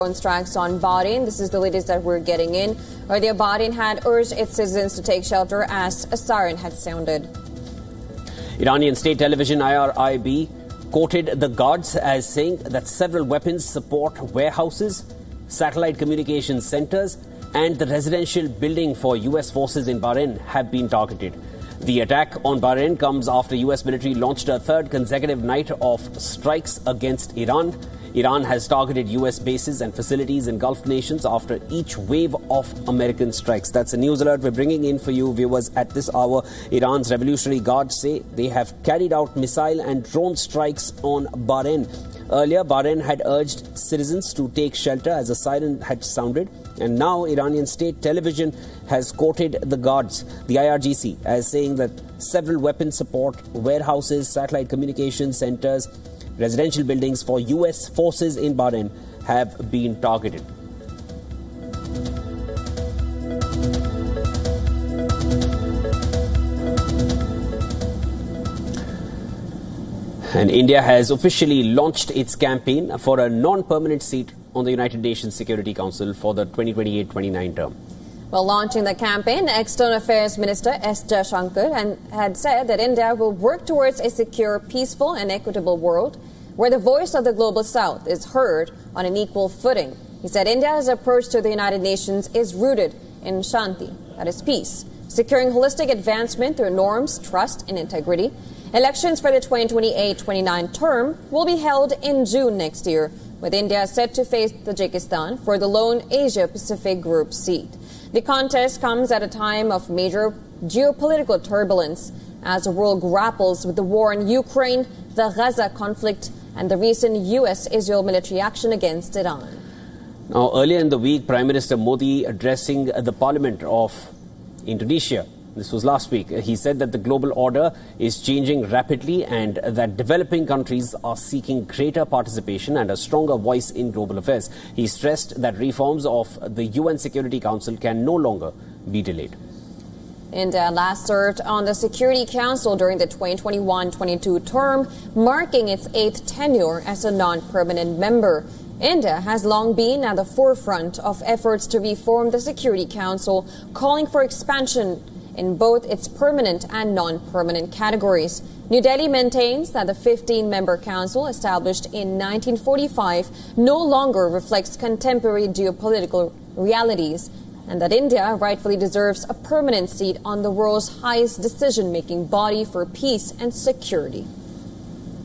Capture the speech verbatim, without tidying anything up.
Drone strikes on Bahrain. This is the latest that we're getting in. Earlier, Bahrain had urged its citizens to take shelter as a siren had sounded. Iranian state television I R I B quoted the guards as saying that several weapons support warehouses, satellite communications centers, and the residential building for U S forces in Bahrain have been targeted. The attack on Bahrain comes after U S military launched a third consecutive night of strikes against Iran. Iran has targeted U S bases and facilities in Gulf nations after each wave of American strikes. That's a news alert we're bringing in for you viewers at this hour. Iran's Revolutionary Guard say they have carried out missile and drone strikes on Bahrain. Earlier, Bahrain had urged citizens to take shelter as a siren had sounded. And now Iranian state television has quoted the guards, the I R G C, as saying that several weapons support warehouses, satellite communication centers, residential buildings for U S forces in Bahrain have been targeted. And India has officially launched its campaign for a non-permanent seat on the United Nations Security Council for the twenty twenty-eight twenty-nine term. Well, launching the campaign, External Affairs Minister S. Jaishankar had said that India will work towards a secure, peaceful and equitable world where the voice of the Global South is heard on an equal footing. He said India's approach to the United Nations is rooted in Shanti, that is peace, securing holistic advancement through norms, trust and integrity. Elections for the twenty twenty-eight twenty-nine term will be held in June next year, with India set to face Tajikistan for the lone Asia-Pacific Group seat. The contest comes at a time of major geopolitical turbulence as the world grapples with the war in Ukraine, the Gaza conflict, and the recent U S-Israel military action against Iran. Now, earlier in the week, Prime Minister Modi addressing the Parliament of Indonesia, this was last week, he said that the global order is changing rapidly and that developing countries are seeking greater participation and a stronger voice in global affairs. He stressed that reforms of the U N Security Council can no longer be delayed. India last served on the Security Council during the twenty twenty-one twenty-two term, marking its eighth tenure as a non-permanent member. India has long been at the forefront of efforts to reform the Security Council, calling for expansion in both its permanent and non-permanent categories. New Delhi maintains that the fifteen-member council established in nineteen forty-five no longer reflects contemporary geopolitical realities, and that India rightfully deserves a permanent seat on the world's highest decision-making body for peace and security.